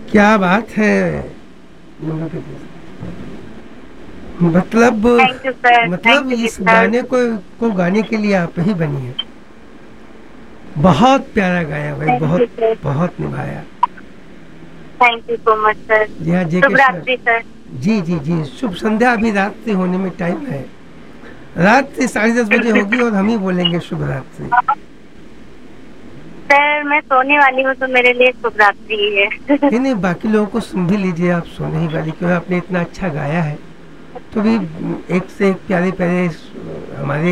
क्या बात है। मतलब थैंक यू सर, मतलब थैंक यू इस लिसनर। गाने को गाने के लिए आप ही बनी है। बहुत प्यारा गाया भाई, थैंक यू बहुत सर, बहुत निभाया। Thank you so much sir. जी हाँ, जेके शुभ सर। रात्रि सर। जी जी जी, शुभ संध्या। अभी रात से होने में टाइम है। रात से 10:30 बजे होगी और हम ही बोलेंगे शुभ रात्रि। सर मैं सोने वाली हूँ तो मेरे लिए शुभ रात्रि ही है। नहीं नहीं, बाकी लोगों को सुन भी लीजिए, आप सोने ही वाली क्यों है, आपने इतना अच्छा गाया है। तो भी एक से एक प्यारे प्यारे हमारे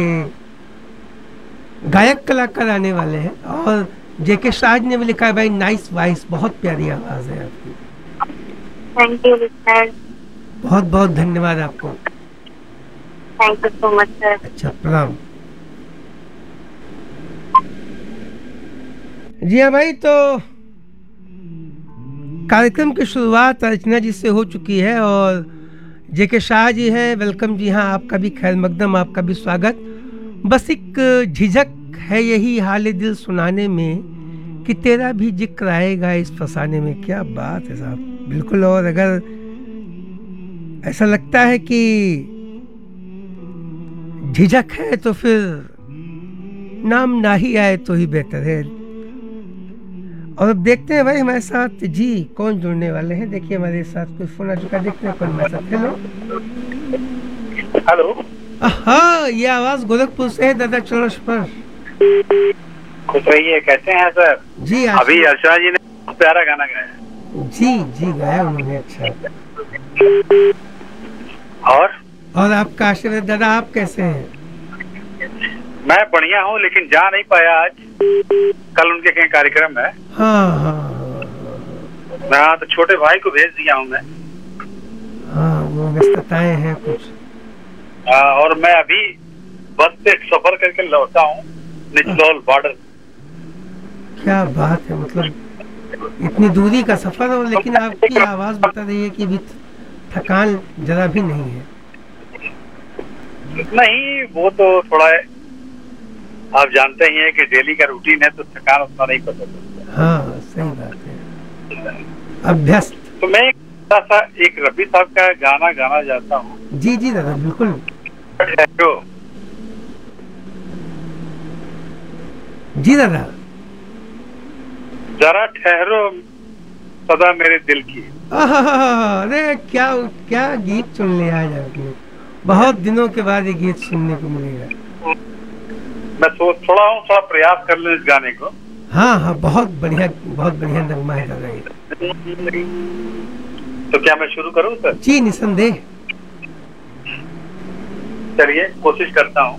गायक कलाकार आने वाले हैं। और जेके शाह ने भी लिखा है भाई, नाइस वॉइस, बहुत प्यारी आवाज़ है आपकी। Thank you listener. बहुत बहुत धन्यवाद आपको। Thank you so much sir. अच्छा, प्रणाम। जी हाँ भाई, तो कार्यक्रम की शुरुआत अर्चना जी से हो चुकी है और जेके शाह जी हैं। वेलकम जी हाँ, आपका भी खैर मकदम, आपका भी स्वागत। बस एक झिझक है यही हाल दिल सुनाने में, कि तेरा भी जिक्र आएगा इस फसाने में। क्या बात है साहब, बिल्कुल। और अगर ऐसा लगता है कि झिझक है तो फिर नाम ना ही आए तो ही बेहतर है। और अब देखते हैं भाई हमारे साथ जी कौन जुड़ने वाले हैं। देखिए हमारे साथ कोई फोन आ चुका है, देखते हैं कौन हमारे साथ। हेलो। हेलो। हाँ, ये आवाज गोरखपुर से है दादा चरणों पर। खुश रहिए, कैसे हैं सर? जी अभी आशीष। अर्चना जी ने बहुत प्यारा गाना गाया है। जी जी, गाया उन्होंने अच्छा। और और आपका आशीर्वाद दादा, आप कैसे हैं? मैं बढ़िया हूँ, लेकिन जा नहीं पाया आज। कल उनके कहीं कार्यक्रम है। हाँ हाँ हाँ मैं तो छोटे भाई को भेज दिया हूँ मैं। हाँ, वो व्यस्तताएं हैं कुछ। और मैं अभी बस से सफर करके लौटा हूँ निचलौल बॉर्डर। क्या बात है, मतलब इतनी दूरी का सफर हो, लेकिन आपकी आवाज बता रही है कि अभी थकान जरा भी नहीं है। नहीं, वो तो थोड़ा आप जानते ही हैं कि डेली का रूटीन है, तो थकान उतना नहीं पता चलता। हाँ सही बात है, अभ्यस्त। तो मैं एक रफी साहब का गाना गाना चाहता हूँ। जी जी दादा, बिल्कुल। जी दादा। जरा ठहरो सदा मेरे दिल की। अरे क्या क्या गीत सुन लिया आज आपने। बहुत दिनों के बाद ये गीत सुनने को मिलेगा। मैं थोड़ा प्रयास कर लूं इस गाने को। हाँ हाँ, बहुत बढ़िया नगमा है दादा ये। तो क्या मैं शुरू करूं सर? जी निसंदेह। चलिए, कोशिश करता हूं।